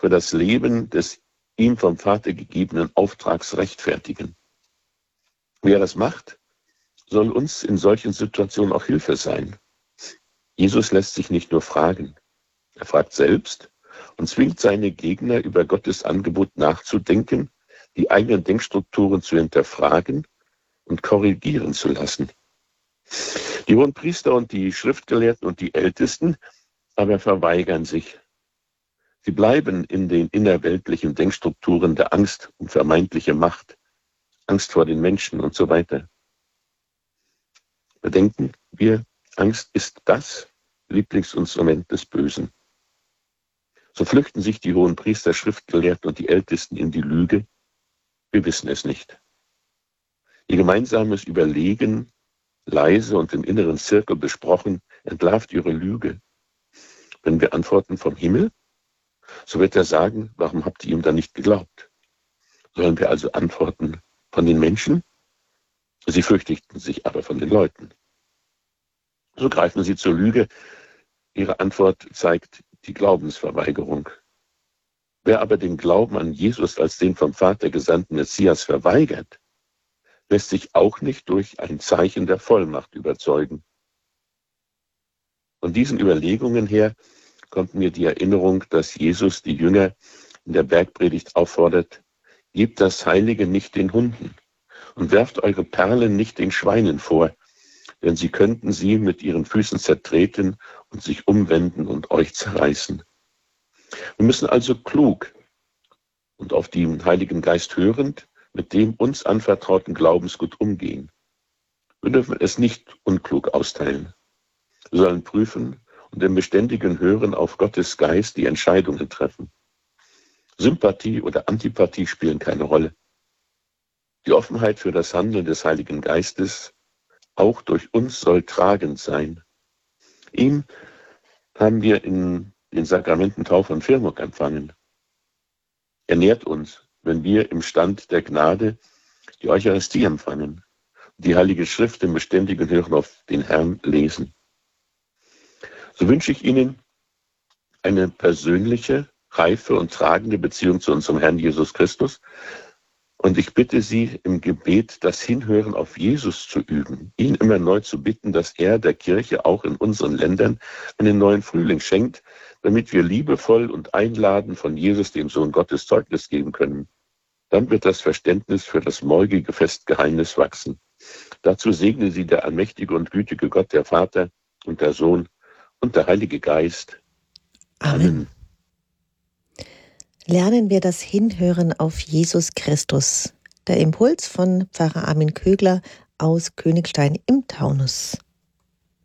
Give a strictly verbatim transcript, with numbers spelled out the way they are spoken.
für das Leben des ihm vom Vater gegebenen Auftrags rechtfertigen. Wer das macht, soll uns in solchen Situationen auch Hilfe sein. Jesus lässt sich nicht nur fragen. Er fragt selbst und zwingt seine Gegner, über Gottes Angebot nachzudenken, die eigenen Denkstrukturen zu hinterfragen und korrigieren zu lassen. Die Hohenpriester und die Schriftgelehrten und die Ältesten aber verweigern sich. Sie bleiben in den innerweltlichen Denkstrukturen der Angst um vermeintliche Macht, Angst vor den Menschen und so weiter. Bedenken wir, Angst ist das Lieblingsinstrument des Bösen. So flüchten sich die Hohenpriester, Schriftgelehrten und die Ältesten in die Lüge. Wir wissen es nicht. Ihr gemeinsames Überlegen, leise und im inneren Zirkel besprochen, entlarvt ihre Lüge. Wenn wir antworten vom Himmel, so wird er sagen, warum habt ihr ihm dann nicht geglaubt? Sollen wir also antworten von den Menschen? Sie fürchteten sich aber von den Leuten. So greifen sie zur Lüge. Ihre Antwort zeigt die Glaubensverweigerung. Wer aber den Glauben an Jesus als den vom Vater gesandten Messias verweigert, lässt sich auch nicht durch ein Zeichen der Vollmacht überzeugen. Von diesen Überlegungen her kommt mir die Erinnerung, dass Jesus die Jünger in der Bergpredigt auffordert: Gebt das Heilige nicht den Hunden und werft eure Perlen nicht den Schweinen vor, denn sie könnten sie mit ihren Füßen zertreten und sich umwenden und euch zerreißen. Wir müssen also klug und auf den Heiligen Geist hörend mit dem uns anvertrauten Glaubensgut umgehen. Wir dürfen es nicht unklug austeilen. Wir sollen prüfen und im beständigen Hören auf Gottes Geist die Entscheidungen treffen. Sympathie oder Antipathie spielen keine Rolle. Die Offenheit für das Handeln des Heiligen Geistes, auch durch uns, soll tragend sein. Ihm haben wir in den Sakramenten Taufe und Firmung empfangen. Er nährt uns, wenn wir im Stand der Gnade die Eucharistie empfangen, die Heilige Schrift im beständigen Hören auf den Herrn lesen. So wünsche ich Ihnen eine persönliche, reife und tragende Beziehung zu unserem Herrn Jesus Christus. Und ich bitte Sie im Gebet, das Hinhören auf Jesus zu üben, ihn immer neu zu bitten, dass er der Kirche auch in unseren Ländern einen neuen Frühling schenkt, damit wir liebevoll und einladend von Jesus, dem Sohn Gottes, Zeugnis geben können. Dann wird das Verständnis für das morgige Festgeheimnis wachsen. Dazu segne Sie der allmächtige und gütige Gott, der Vater und der Sohn und der Heilige Geist. Amen. Amen. Lernen wir das Hinhören auf Jesus Christus. Der Impuls von Pfarrer Armin Kögler aus Königstein im Taunus.